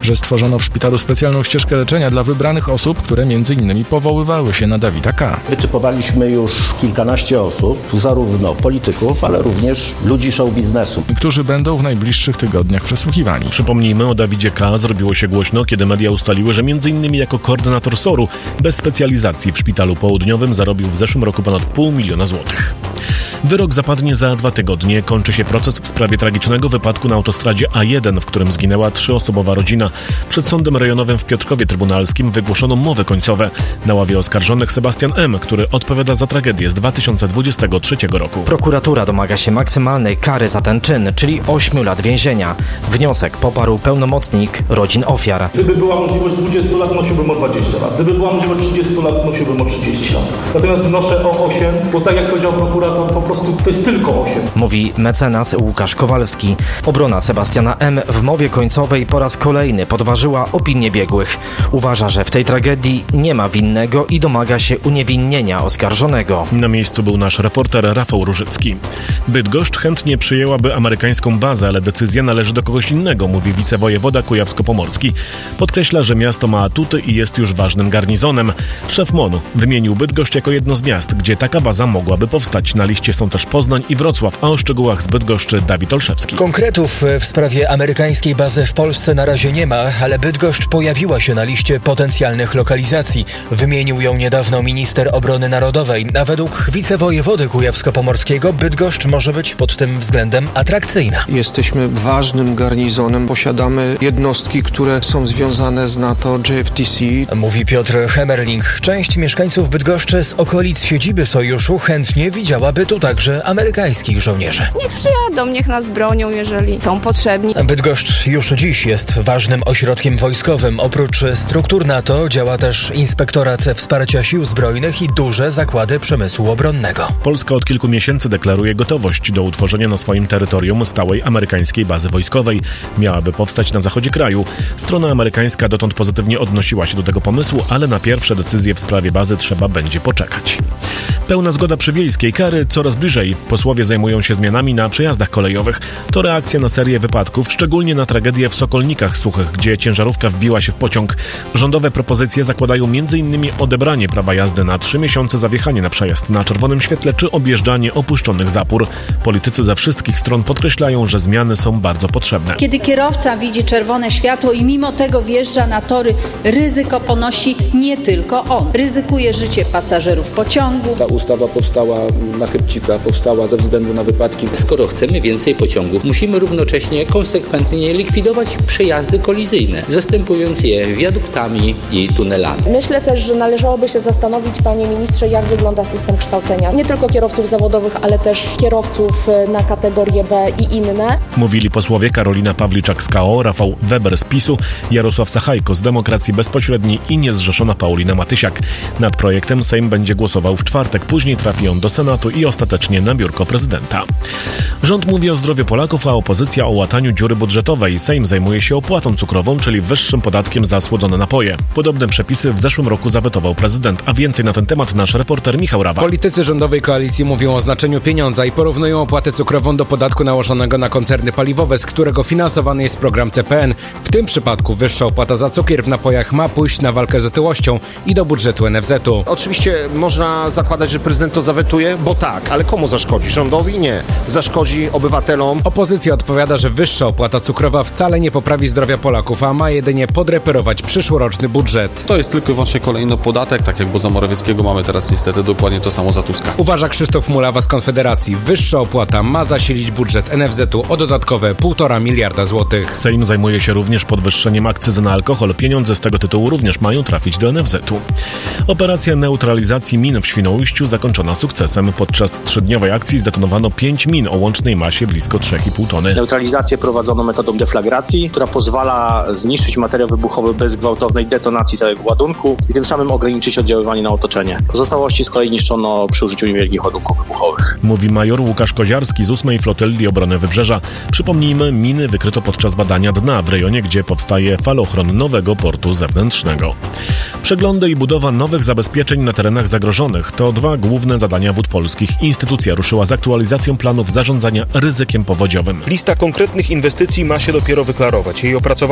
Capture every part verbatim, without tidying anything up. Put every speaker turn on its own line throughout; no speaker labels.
że stworzono w szpitalu specjalną ścieżkę leczenia dla wybranych osób, które między innymi powoływały się na Dawida K.
Wytypowaliśmy już kilkanaście osób, zarówno polityków, ale również ludzi show biznesu,
którzy będą w najbliższych tygodniach przesłuchiwani.
Przypomnijmy, o Dawidzie K. zrobiło się głośno, kiedy media ustaliły, że między innymi jako koordynator S O R-u bez specjalizacji w Szpitalu Południowym zarobił w zeszłym roku ponad pół miliona złotych. Wyrok zapadnie za dwa tygodnie. Kończy się proces w sprawie tragicznego wypadku na autostradzie A jeden, w którym zginęła trzyosobowa rodzina. Przed Sądem Rejonowym w Piotrkowie Trybunalskim wygłoszono mowy końcowe. Na ławie oskarżonych Sebastian M., który odpowiada za tragedię z dwa tysiące dwudziestego trzeciego roku.
Prokuratura domaga się maksymalnej kary za ten czyn, czyli ośmiu lat więzienia. Wniosek poparł pełnomocnik rodzin ofiar.
Gdyby była możliwość dwudziestu lat, nosiłbym o dwadzieścia lat. Gdyby była możliwość trzydziestu lat, nosiłbym o trzydzieści lat. Natomiast wnoszę o osiem, bo tak jak powiedział prokurator, po prostu to jest tylko osiem.
Mówi mecenas Łukasz Kowalski. Obrona Sebastiana M. w mowie końcowej po raz kolejny podważyła opinię biegłych. Uważa, że w tej tragedii nie ma winnego i domaga się uniewinnienia oskarżonego.
Na miejscu był nasz reporter Rafał Różycki. Bydgoszcz chętnie przyjęłaby amerykańską bazę, ale decyzja należy do kogoś innego, mówi wicewojewoda kujawsko-pomorski. Podkreśla, że miasto ma atuty i jest już ważnym garnizonem. Szef M O N wymienił Bydgoszcz jako jedno z miast, gdzie taka baza mogłaby powstać. Na liście są też Poznań i Wrocław, a o szczegółach z Bydgoszczy Dawid Olszewski.
Konkretów w sprawie amerykańskiej bazy w Polsce na razie nie ma, ale Bydgoszcz pojawiła się na liście potencjalnych lokalizacji. Wymienił ją niedawno minister obrony narodowej, a według wicewojewody kujawsko-pomorskiego Bydgoszcz może być pod tym względem atrakcyjna.
Jesteśmy ważnym garnizonem, posiadamy jednostki, które są związane z NATO, J F T C.
Mówi Piotr Hemerling. Część mieszkańców Bydgoszczy z okolic siedziby sojuszu chętnie widziałaby tu także amerykańskich żołnierzy.
Niech przyjadą, niech nas bronią, jeżeli są potrzebni.
Bydgoszcz już dziś jest ważnym ośrodkiem wojskowym. Oprócz struktur NATO działa też Inspektorat Wsparcia Sił Zbrojnych i duże zakłady przemysłu obronnego.
Polska od kilku miesięcy deklaruje gotowość do utworzenia na swoim terytorium stałej amerykańskiej bazy wojskowej. Miałaby powstać na zachodzie kraju. Strona amerykańska dotąd pozytywnie odnosiła się do tego pomysłu, ale na pierwsze decyzje w sprawie bazy trzeba będzie poczekać. Pełna zgoda przy wiejskiej, kary coraz bliżej. Posłowie zajmują się zmianami na przejazdach kolejowych. To reakcja na serię wypadków, szczególnie na tragedię w Sokolnikach Suchych, gdzie ciężarówka wbiła się w pociąg. Rządowe propozycje zakładają m.in. odebranie prawa jazdy na trzy miesiące za wjechanie na przejazd na czerwonym świetle czy objeżdżanie opuszczonych zapór. Politycy ze wszystkich stron podkreślają, że zmiany są bardzo potrzebne.
Kiedy kierowca widzi czerwone światło i mimo tego wjeżdża na tory, ryzyko ponosi nie tylko on. Ryzykuje życie pasażerów pociągu.
Ta ustawa powstała na chybcika, powstała ze względu na wypadki. Skoro chcemy więcej pociągów, musimy równocześnie konsekwentnie likwidować przejazdy kolizyjne, zastępując je wiaduktami i tunelami.
Myślę też, że należałoby się zastanowić, panie ministrze, jak wygląda system kształcenia. Nie tylko kierowców zawodowych, ale też kierowców na kategorię B i inne.
Mówili posłowie Karolina Pawliczak z K O, Rafał Weber z PiSu, Jarosław Sachajko z Demokracji Bezpośredniej i niezrzeszona Paulina Matysiak. Nad projektem Sejm będzie głosował w czwartek, później trafi on do Senatu i ostatecznie na biurko prezydenta. Rząd mówi o zdrowiu Polaków, a opozycja o łataniu dziury budżetowej. Sejm zajmuje się opłatą cukrową, czyli wyższym podatkiem za słodzone napoje. Podobne przepisy w zeszłym roku zawetował prezydent, a więcej na ten temat nasz reporter Michał Rawa.
Politycy rządowej koalicji mówią o znaczeniu pieniądza i porównują opłatę cukrową do podatku nałożonego na koncerny paliwowe, z którego finansowany jest program C P N. W tym przypadku wyższa opłata za cukier w napojach ma pójść na walkę z otyłością i do budżetu N F Z u.
Oczywiście można zakładać, że prezydent to zawetuje, bo tak, ale komu zaszkodzi? Rządowi? Nie. Zaszkodzi obywatelom.
Opozycja odpowiada, że wyższa opłata cukrowa wcale nie poprawi zdrowia Polaków, a ma jedynie podreperować przyszłoroczny budżet.
To jest tylko i wyłącznie kolejny podatek, tak jak za Morawieckiego mamy teraz niestety dokładnie to samo za Tuska.
Uważa Krzysztof Mulawa z Konfederacji. Wyższa opłata ma zasilić budżet N F Z u o dodatkowe półtora miliarda złotych.
Sejm zajmuje się również podwyższeniem akcyzy na alkohol. Pieniądze z tego tytułu również mają trafić do N F Z u. Operacja neutralizacji min w Świnoujściu zakończona sukcesem. Podczas trzydniowej akcji zdetonowano pięć min o łącznej masie blisko trzy i pół tony.
Neutralizację prowadzono metodą deflagracji, która pozwala zniszczyć materiał wybuchowy bez gwałtownej detonacji całego ładunku i tym samym ograniczyć oddziaływanie na otoczenie. Pozostałości z kolei niszczono przy użyciu niewielkich ładunków wybuchowych.
Mówi major Łukasz Koziarski z ósmej Flotyli Obrony Wybrzeża. Przypomnijmy, miny wykryto podczas badania dna w rejonie, gdzie powstaje falochron nowego portu zewnętrznego. Przeglądy i budowa nowych zabezpieczeń na terenach zagrożonych to dwa główne zadania Wód Polskich. Instytucja ruszyła z aktualizacją planów zarządzania ryzykiem powodziowym.
Lista konkretnych inwestycji ma się dopiero wyklarować. Jej opracowanie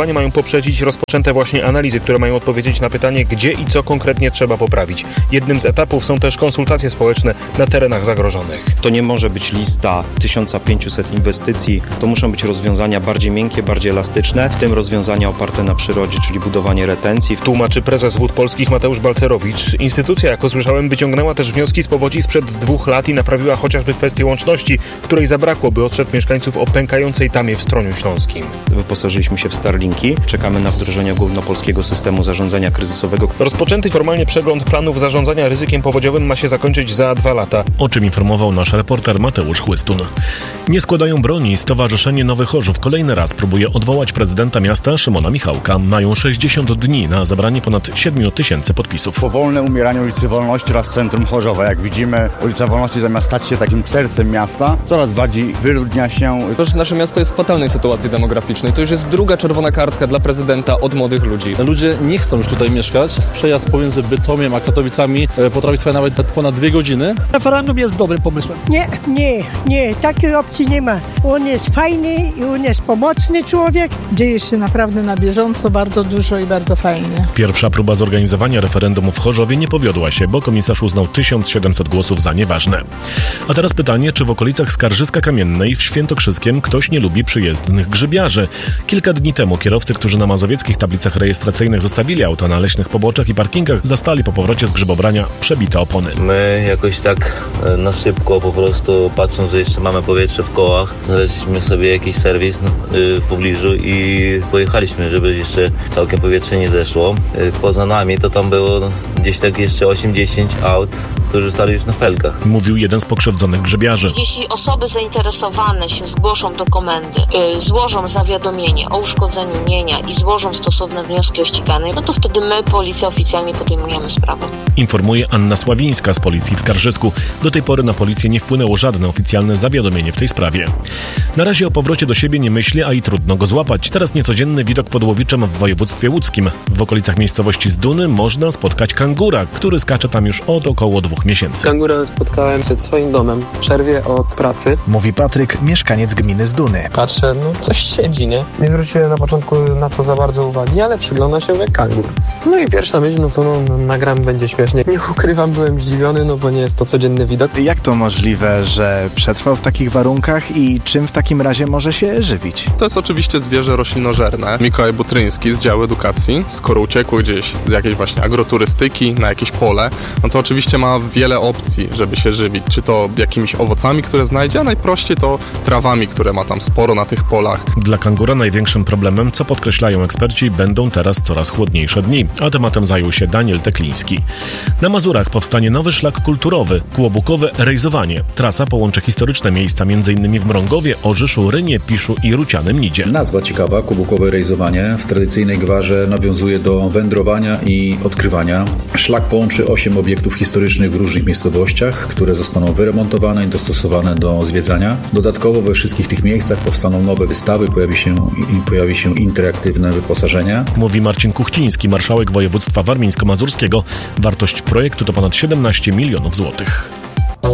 działania mają poprzedzić rozpoczęte właśnie analizy, które mają odpowiedzieć na pytanie, gdzie i co konkretnie trzeba poprawić. Jednym z etapów są też konsultacje społeczne na terenach zagrożonych.
To nie może być lista tysiąc pięćset inwestycji, to muszą być rozwiązania bardziej miękkie, bardziej elastyczne, w tym rozwiązania oparte na przyrodzie, czyli budowanie retencji.
Tłumaczy prezes Wód Polskich Mateusz Balcerowicz. Instytucja, jak usłyszałem, wyciągnęła też wnioski z powodzi sprzed dwóch lat i naprawiła chociażby kwestię łączności, której zabrakło, by ostrzec mieszkańców o pękającej tamie w Stroniu Śląskim.
Wyposażyliśmy się w Starlinki. Czekamy na wdrożenie ogólnopolskiego systemu zarządzania kryzysowego.
Rozpoczęty formalnie przegląd planów zarządzania ryzykiem powodziowym ma się zakończyć za dwa lata.
O czym informował nasz reporter Mateusz Chłystun. Nie składają broni. Stowarzyszenie Nowy Chorzów kolejny raz próbuje odwołać prezydenta miasta Szymona Michałka. Mają sześćdziesiąt dni na zebranie ponad siedmiu tysięcy podpisów.
Powolne umieranie ulicy Wolności oraz centrum Chorzowa. Jak widzimy, ulica Wolności zamiast stać się takim sercem miasta, coraz bardziej wyludnia się.
To, że nasze miasto jest w fatalnej sytuacji demograficznej. To już jest druga czerwona kartka dla prezydenta od młodych ludzi.
Ludzie nie chcą już tutaj mieszkać. Przejazd pomiędzy Bytomiem a Katowicami potrafi trwać nawet ponad dwie godziny.
Referendum jest dobrym pomysłem. Nie, nie, nie. Takiej opcji nie ma. On jest fajny i on jest pomocny człowiek.
Dzieje się naprawdę na bieżąco, bardzo dużo i bardzo fajnie.
Pierwsza próba zorganizowania referendum w Chorzowie nie powiodła się, bo komisarz uznał tysiąc siedemset głosów za nieważne. A teraz pytanie, czy w okolicach Skarżyska Kamiennej w Świętokrzyskiem ktoś nie lubi przyjezdnych grzybiarzy? Kilka dni temu kierowcy, którzy na mazowieckich tablicach rejestracyjnych zostawili auta na leśnych poboczach i parkingach, zastali po powrocie z grzybobrania przebite opony.
My jakoś tak na szybko po prostu, patrząc, że jeszcze mamy powietrze w kołach, znaleźliśmy sobie jakiś serwis w pobliżu i pojechaliśmy, żeby jeszcze całkiem powietrze nie zeszło. Poza nami to tam było gdzieś tak jeszcze osiem dziesięć aut, którzy stali już na felkach.
Mówił jeden z pokrzywdzonych grzybiarzy.
Jeśli osoby zainteresowane się zgłoszą do komendy, yy, złożą zawiadomienie o uszkodzeniu mienia i złożą stosowne wnioski o ściganie, no to wtedy my, policja, oficjalnie podejmujemy sprawę.
Informuje Anna Sławińska z policji w Skarżysku. Do tej pory na policję nie wpłynęło żadne oficjalne zawiadomienie w tej sprawie. Na razie o powrocie do siebie nie myśli, a i trudno go złapać. Teraz niecodzienny widok pod Łowiczem w województwie łódzkim. W okolicach miejscowości Zduny można spotkać kangura, który skacze tam już od około dwóch miesięcy.
Kangura spotkałem przed swoim domem w przerwie od pracy.
Mówi Patryk, mieszkaniec gminy Zduny.
Patrzę, no coś siedzi, nie? Nie zwróciłem na początku na to za bardzo uwagi, ale przygląda się jak kangur. No i pierwsza myśl, no co, no, no nagram, będzie śmiesznie. Nie ukrywam, byłem zdziwiony, no bo nie jest to codzienny widok.
Jak to możliwe, że przetrwał w takich warunkach i czym w takim razie może się żywić?
To jest oczywiście zwierzę roślinożerne. Mikołaj Butryński z działu edukacji, skoro uciekł gdzieś z jakiejś właśnie agroturystyki na jakieś pole, no to oczywiście ma wiele opcji, żeby się żywić. Czy to jakimiś owocami, które znajdzie, a najprościej to trawami, które ma tam sporo na tych polach.
Dla kangura największym problemem, co podkreślają eksperci, będą teraz coraz chłodniejsze dni, a tematem zajął się Daniel Tekliński. Na Mazurach powstanie nowy szlak kulturowy, Kłobukowe Rejzowanie. Trasa połączy historyczne miejsca m.in. w Mrągowie, Orzyszu, Rynie, Piszu i Rucianym Nidzie.
Nazwa ciekawa, Kłobukowe Rejzowanie, w tradycyjnej gwarze nawiązuje do wędrowania i odkrywania. Szlak połączy osiem obiektów historycznych w różnych miejscowościach, które zostaną wyremontowane i dostosowane do zwiedzania. Dodatkowo we wszystkich tych miejscach powstaną nowe wystawy, pojawi się, pojawi się interaktywne wyposażenie.
Mówi Marcin Kuchciński, marszałek województwa warmińsko-mazurskiego. Wartość projektu to ponad siedemnaście milionów złotych.